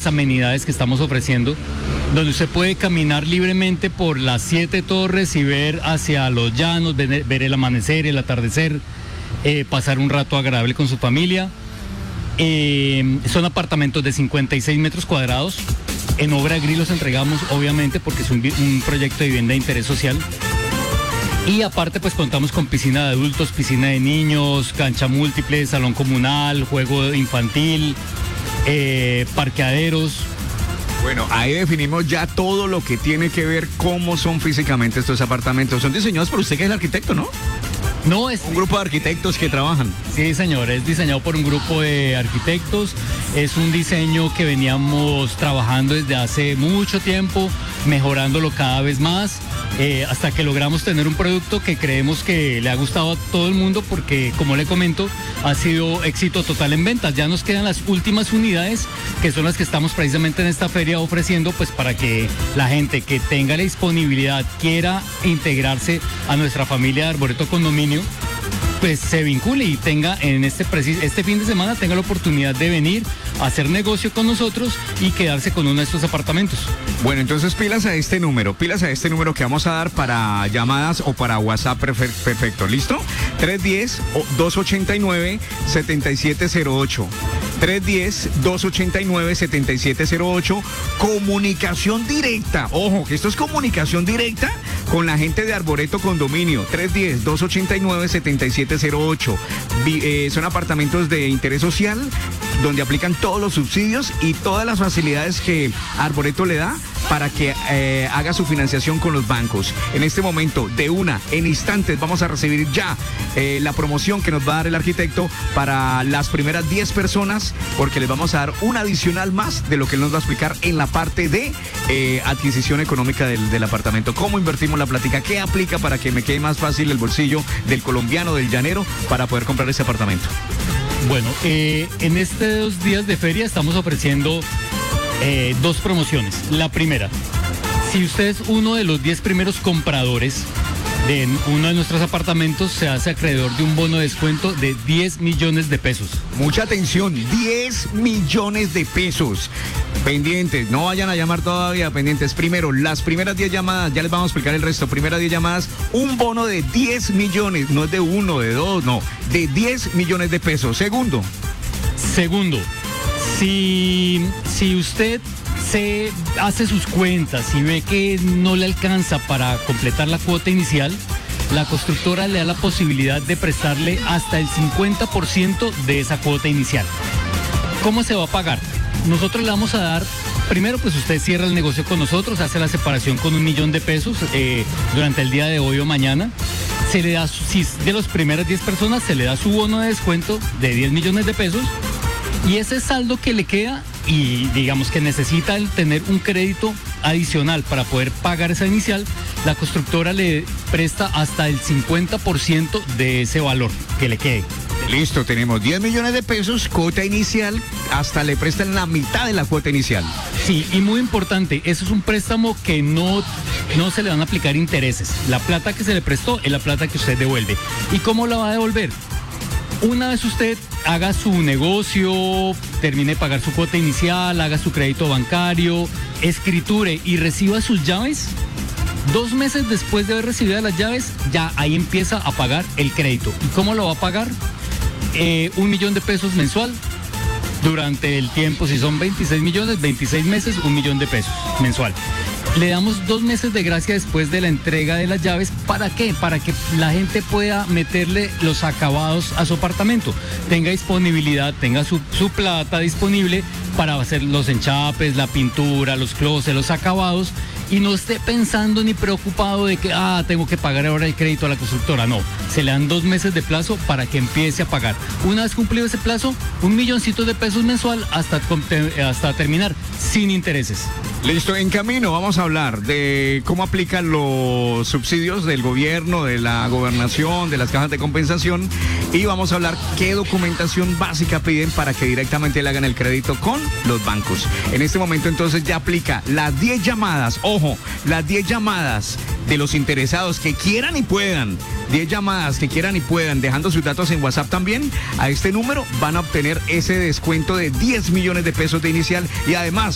amenidades que estamos ofreciendo, donde usted puede caminar libremente por las 7 torres y ver hacia los llanos, ver el amanecer, el atardecer, pasar un rato agradable con su familia. Son apartamentos de 56 metros cuadrados. En obra gris los entregamos, obviamente, porque es un proyecto de vivienda de interés social. Y aparte, pues contamos con piscina de adultos, piscina de niños, cancha múltiple, salón comunal, juego infantil, parqueaderos. Bueno, ahí definimos ya todo lo que tiene que ver cómo son físicamente estos apartamentos. Son diseñados por usted, que es el arquitecto, ¿no? No, es un grupo de arquitectos que trabajan. Sí, señor, es diseñado por un grupo de arquitectos. Es un diseño que veníamos trabajando desde hace mucho tiempo, mejorándolo cada vez más, hasta que logramos tener un producto que creemos que le ha gustado a todo el mundo, porque, como le comento, ha sido éxito total en ventas. Ya nos quedan las últimas unidades, que son las que estamos precisamente en esta feria ofreciendo, pues para que la gente que tenga la disponibilidad, quiera integrarse a nuestra familia de Arboreto Condominio, pues se vincule y tenga en este fin de semana tenga la oportunidad de venir a hacer negocio con nosotros y quedarse con uno de estos apartamentos. Bueno, entonces pilas a este número que vamos a dar para llamadas o para WhatsApp. Perfecto, ¿listo? 310-289-7708. 310-289-7708. Comunicación directa. Ojo, que esto es comunicación directa con la gente de Arboreto Condominio. 310-289-7708. Son apartamentos de interés social, donde aplican todos los subsidios y todas las facilidades que Arboreto le da para que haga su financiación con los bancos. En este momento, en instantes, vamos a recibir ya la promoción que nos va a dar el arquitecto para las primeras 10 personas, porque les vamos a dar un adicional más de lo que él nos va a explicar en la parte de adquisición económica del apartamento. ¿Cómo invertimos la plática? ¿Qué aplica para que me quede más fácil el bolsillo del colombiano, del llanero, para poder comprar ese apartamento? Bueno, en estos días de feria estamos ofreciendo 2 promociones. La primera, si usted es uno de los 10 primeros compradores de uno de nuestros apartamentos, se hace acreedor de un bono de descuento de 10 millones de pesos. Mucha atención, 10 millones de pesos. Pendientes, no vayan a llamar todavía, pendientes. Primero, las primeras 10 llamadas, ya les vamos a explicar el resto. Primeras 10 llamadas, un bono de 10 millones, no es de 1, de 2, no, de 10 millones de pesos. Segundo, si usted se hace sus cuentas y ve que no le alcanza para completar la cuota inicial, la constructora le da la posibilidad de prestarle hasta el 50% de esa cuota inicial. ¿Cómo se va a pagar? Nosotros le vamos a dar, primero, pues usted cierra el negocio con nosotros, hace la separación con 1 millón de pesos durante el día de hoy o mañana. Se le da, si de las primeras 10 personas, se le da su bono de descuento de 10 millones de pesos. Y ese saldo que le queda, y digamos que necesita tener un crédito adicional para poder pagar esa inicial, la constructora le presta hasta el 50% de ese valor que le quede. Listo, tenemos 10 millones de pesos, cuota inicial, hasta le prestan la mitad de la cuota inicial. Sí, y muy importante, eso es un préstamo que no se le van a aplicar intereses. La plata que se le prestó es la plata que usted devuelve. ¿Y cómo la va a devolver? Una vez usted haga su negocio, termine de pagar su cuota inicial, haga su crédito bancario, escriture y reciba sus llaves, 2 meses después de haber recibido las llaves, ya ahí empieza a pagar el crédito. ¿Y cómo lo va a pagar? 1 millón de pesos mensual. Durante el tiempo, si son 26 millones, 26 meses, 1 millón de pesos mensual. Le damos 2 meses de gracia después de la entrega de las llaves. ¿Para qué? Para que la gente pueda meterle los acabados a su apartamento. Tenga disponibilidad, tenga su plata disponible para hacer los enchapes, la pintura, los closets, los acabados. Y no esté pensando ni preocupado de que, tengo que pagar ahora el crédito a la constructora. No, se le dan 2 meses de plazo para que empiece a pagar. Una vez cumplido ese plazo, 1 milloncito de pesos mensual hasta terminar sin intereses. Listo, en camino vamos a hablar de cómo aplican los subsidios del gobierno, de la gobernación, de las cajas de compensación, y vamos a hablar qué documentación básica piden para que directamente le hagan el crédito con los bancos. En este momento entonces ya aplica las 10 llamadas, ojo, las 10 llamadas de los interesados que quieran y puedan, 10 llamadas que quieran y puedan, dejando sus datos en WhatsApp también, a este número van a obtener ese descuento de 10 millones de pesos de inicial, y además